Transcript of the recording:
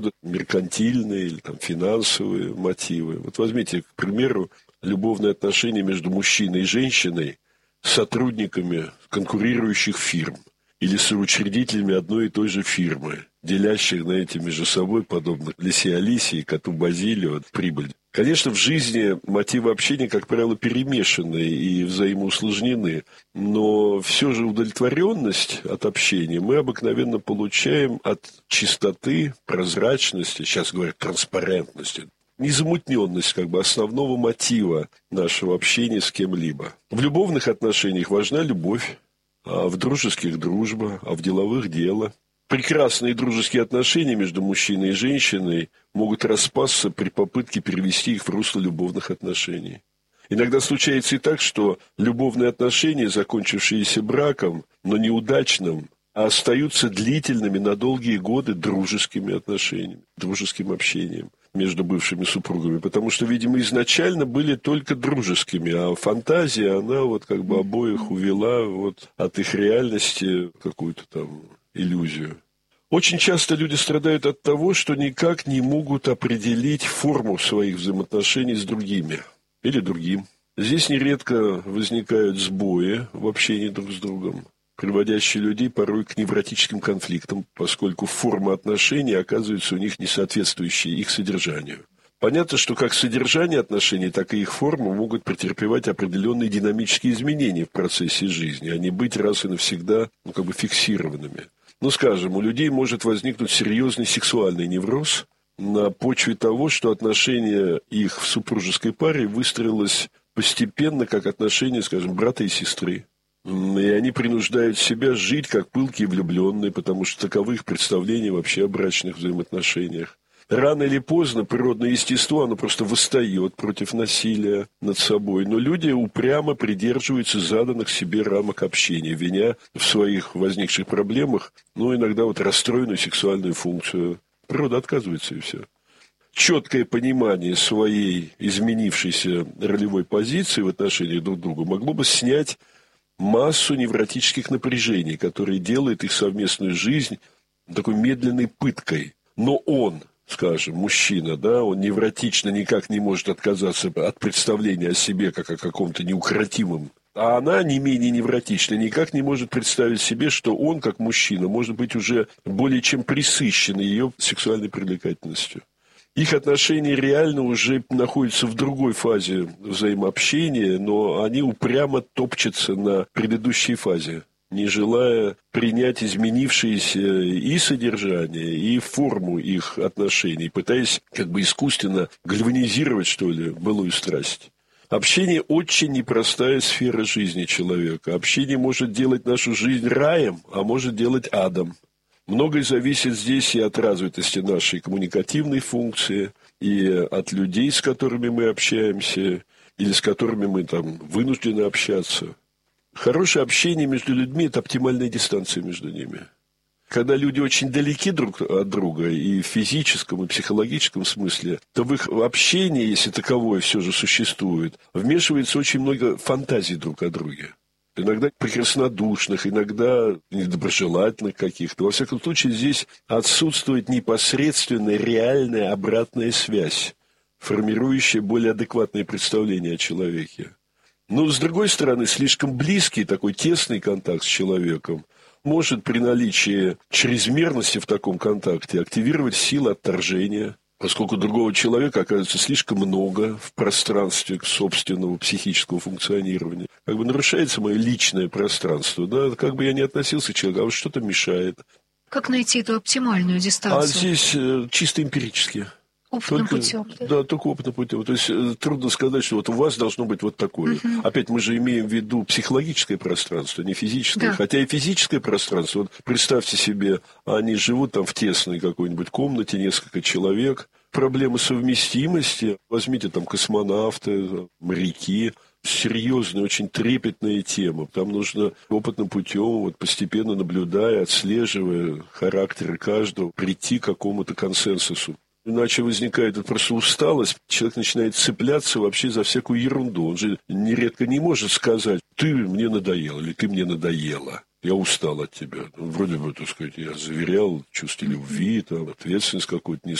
меркантильные или там финансовые мотивы. Вот возьмите, к примеру, любовные отношения между мужчиной и женщиной с сотрудниками конкурирующих фирм или соучредителями одной и той же фирмы, делящих, знаете, между собой, подобно Лисе Алисе и коту Базилио, прибыль. Конечно, в жизни мотивы общения, как правило, перемешаны и взаимоусложнены, но все же удовлетворенность от общения мы обыкновенно получаем от чистоты, прозрачности, сейчас говорят транспарентности, незамутненность основного мотива нашего общения с кем-либо. В любовных отношениях важна любовь, а в дружеских – дружба, а в деловых – дело. Прекрасные дружеские отношения между мужчиной и женщиной могут распасться при попытке перевести их в русло любовных отношений. Иногда случается и так, что любовные отношения, закончившиеся браком, но неудачным, остаются длительными на долгие годы дружескими отношениями, дружеским общением между бывшими супругами, потому что, видимо, изначально были только дружескими, а фантазия, она обоих увела от их реальности какую-то там иллюзию. Очень часто люди страдают от того, что никак не могут определить форму своих взаимоотношений с другими или другим. Здесь нередко возникают сбои в общении друг с другом, приводящие людей порой к невротическим конфликтам, поскольку форма отношений оказывается у них не соответствующей их содержанию. Понятно, что как содержание отношений, так и их форма могут претерпевать определенные динамические изменения в процессе жизни, а не быть раз и навсегда фиксированными. Скажем, у людей может возникнуть серьезный сексуальный невроз на почве того, что отношение их в супружеской паре выстроилось постепенно, как отношения, скажем, брата и сестры. И они принуждают себя жить как пылкие влюбленные, потому что таковы их представления вообще о брачных взаимоотношениях. Рано или поздно природное естество, оно просто восстает против насилия над собой. Но люди упрямо придерживаются заданных себе рамок общения, виня в своих возникших проблемах, иногда расстроенную сексуальную функцию. Природа отказывается, и все. Четкое понимание своей изменившейся ролевой позиции в отношении друг к другу могло бы снять массу невротических напряжений, которые делают их совместную жизнь такой медленной пыткой. Но он, скажем, мужчина, он невротично никак не может отказаться от представления о себе как о каком-то неукротимом. А она, не менее невротична, никак не может представить себе, что он, как мужчина, может быть уже более чем пресыщен ее сексуальной привлекательностью. Их отношения реально уже находятся в другой фазе взаимообщения, но они упрямо топчутся на предыдущей фазе, не желая принять изменившееся и содержание, и форму их отношений, пытаясь искусственно гальванизировать, былую страсть. Общение очень непростая сфера жизни человека. Общение может делать нашу жизнь раем, а может делать адом. Многое зависит здесь и от развитости нашей коммуникативной функции, и от людей, с которыми мы общаемся, или с которыми мы вынуждены общаться. Хорошее общение между людьми – это оптимальная дистанция между ними. Когда люди очень далеки друг от друга и в физическом, и психологическом смысле, то в их общении, если таковое все же существует, вмешивается очень много фантазий друг о друге. Иногда прекраснодушных, иногда недоброжелательных каких-то. Во всяком случае, здесь отсутствует непосредственная, реальная обратная связь, формирующая более адекватное представление о человеке. Но, с другой стороны, слишком близкий, такой тесный контакт с человеком может при наличии чрезмерности в таком контакте активировать силы отторжения, поскольку другого человека оказывается слишком много в пространстве собственного психического функционирования. Нарушается мое личное пространство, как бы я ни относился к человеку, а вот что-то мешает. Как найти эту оптимальную дистанцию? А здесь чисто эмпирически. Опытным путем. Да, только опытным путем. То есть трудно сказать, что у вас должно быть такое. Опять мы же имеем в виду психологическое пространство, не физическое. Да. Хотя и физическое пространство. Представьте себе, они живут в тесной какой-нибудь комнате, несколько человек. Проблемы совместимости. Возьмите космонавты, моряки. Серьезная, очень трепетная тема. Там нужно опытным путем, постепенно наблюдая, отслеживая характеры каждого, прийти к какому-то консенсусу. Иначе возникает просто усталость, человек начинает цепляться вообще за всякую ерунду. Он же нередко не может сказать: ты мне надоел или ты мне надоела. Я устал от тебя. Вроде бы, так сказать, я заверял чувство любви, там, ответственность какую-то